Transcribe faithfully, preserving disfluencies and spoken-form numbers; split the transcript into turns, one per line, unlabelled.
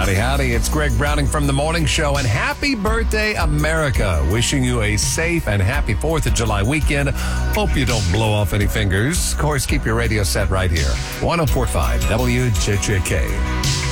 Howdy, howdy. It's Greg Browning from The Morning Show, and happy birthday, America. Wishing you a safe and happy fourth of July weekend. Hope you don't blow off any fingers. Of course, keep your radio set right here. one oh four point five W J J K.